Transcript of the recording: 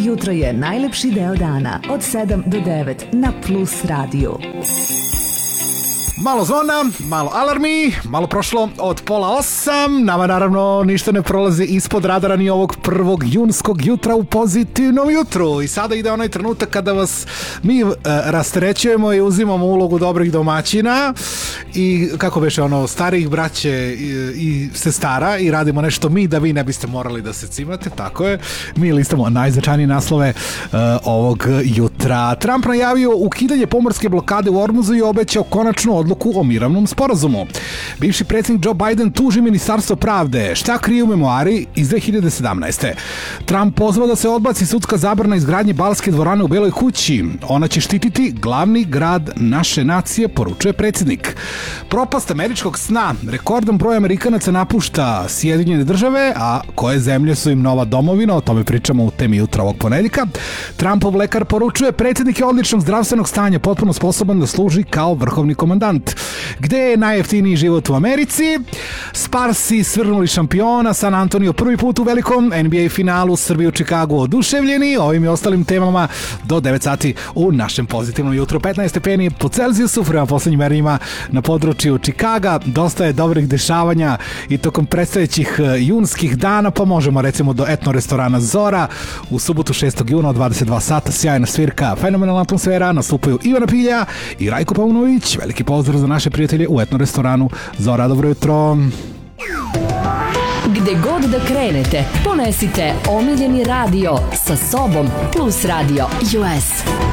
Jutro je najlepši deo dana od 7 do 9 na Plus radiju. Malo zvona, malo alarmi, malo prošlo od 7:30. Nama naravno ništa ne prolazi ispod radara ni ovog 1. junskog jutra u pozitivnom jutru. I sada ide onaj trenutak kada vas mi rasterećujemo i uzimamo ulogu dobrih domaćina i kako beše starih braće i sestara i radimo nešto mi da vi ne biste morali da se cimate, tako je. Mi listamo najznačajnije naslove ovog jutra. Trump najavio ukidanje pomorske blokade u Ormuzu i obećao konačnu odluku o mirovnom sporazumu. Bivši predsjednik Joe Biden tuži Ministarstvo pravde. Šta kriju memoari iz 2017. Trump pozvao da se odbaci sudska zabrana izgradnje balske dvorane u Beloj kući. Ona će štititi glavni grad naše nacije, poručuje predsjednik. Propast američkog sna. Rekordan broj Amerikanaca napušta Sjedinjene države, a koje zemlje su im nova domovina, o tome pričamo u temi jutra ovog ponedjeljka. Trumpov lekar poručuje predsjednik je odličnog zdravstvenog stanja, potpuno sposoban da služi kao vrhovni komandant. Gde je najjeftiniji život u Americi? Sparsi svrnuli šampiona, San Antonio prvi put u velikom NBA finalu, Srbi u Čikagu oduševljeni, ovim i ostalim temama do 9 sati u našem pozitivnom jutru. 15 stepeni po Celzijusu, prema poslednjim merenjima na području Čikaga. Dosta je dobrih dešavanja i tokom predstojećih junskih dana, pa možemo recimo do etno restorana Zora u subotu 6. juna od 22 sata, sjajna svirka, fenomenalna atmosfera, nastupaju Ivana Pilja i Rajko Paunović. Veliki pozdrav za naše prijatelje u etno restoranu Zora. Dobro jutro. Gde god da krenete, ponesite omiljeni radio sa sobom. Plus radio US.